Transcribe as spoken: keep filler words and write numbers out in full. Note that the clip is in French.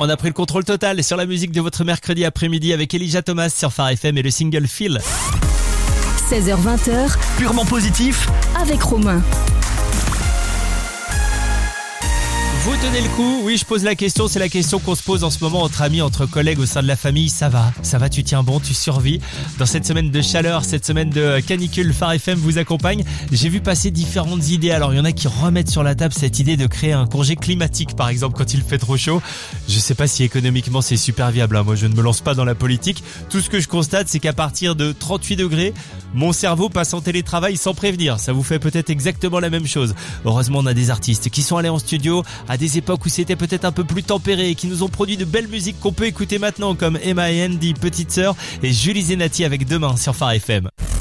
On a pris le contrôle total sur la musique de votre mercredi après-midi avec Elijah Thomas sur Phare F M et le single Feel. seize heures vingt, Purement positif avec Romain. Vous tenez le coup, oui je pose la question, c'est la question qu'on se pose en ce moment entre amis, entre collègues au sein de la famille. Ça va, ça va, tu tiens bon, tu survis. Dans cette semaine de chaleur, cette semaine de canicule, Phare F M vous accompagne. J'ai vu passer différentes idées, alors il y en a qui remettent sur la table cette idée de créer un congé climatique par exemple quand il fait trop chaud. Je sais pas si économiquement c'est super viable, hein. Moi je ne me lance pas dans la politique. Tout ce que je constate c'est qu'à partir de trente-huit degrés, mon cerveau passe en télétravail sans prévenir. Ça vous fait peut-être exactement la même chose. Heureusement on a des artistes qui sont allés en studio à des époques où c'était peut-être un peu plus tempéré et qui nous ont produit de belles musiques qu'on peut écouter maintenant comme Emma et Andy, Petite Sœur et Julie Zenati avec Demain sur Phare F M.